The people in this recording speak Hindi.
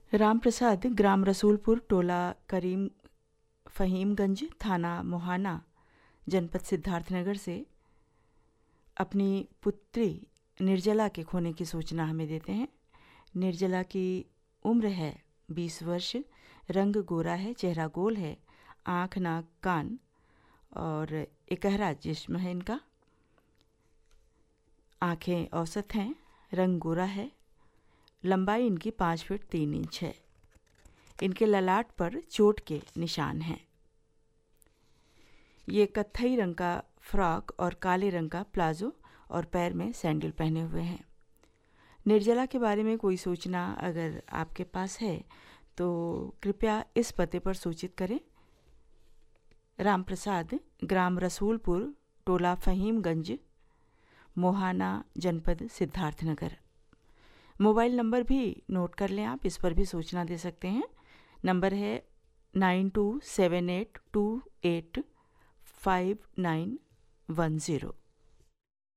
राम प्रसाद, ग्राम रसूलपुर, टोला फहीमगंज, थाना मोहाना, जनपद सिद्धार्थनगर से अपनी पुत्री निर्जला के खोने की सूचना हमें देते हैं। निर्जला की उम्र है 20 वर्ष, रंग गोरा है, चेहरा गोल है, आँख, नाक, कान और एकहरा जिस्म है इनका। आँखें औसत हैं, रंग गोरा है, लंबाई इनकी 5 फीट 3 इंच है। इनके ललाट पर चोट के निशान हैं। ये कत्थई रंग का फ्रॉक और काले रंग का प्लाजो और पैर में सैंडल पहने हुए हैं। निर्जला के बारे में कोई सूचना अगर आपके पास है तो कृपया इस पते पर सूचित करें। राम प्रसाद, ग्राम रसूलपुर, टोला फहीमगंज, मोहाना, जनपद सिद्धार्थनगर। मोबाइल नंबर भी नोट कर लें आप, इस पर भी सूचना दे सकते हैं। नंबर है 9278285910।